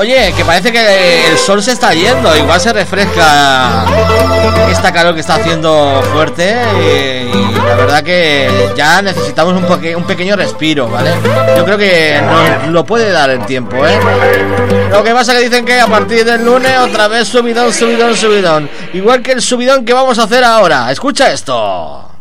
oye, que parece que el sol se está yendo. Igual se refresca esta calor que está haciendo fuerte. Y la verdad que ya necesitamos un pequeño respiro, ¿vale? Yo creo que nos lo puede dar el tiempo, ¿eh? Lo que pasa que dicen que a partir del lunes otra vez subidón. Igual que el subidón que vamos a hacer ahora. Escucha esto.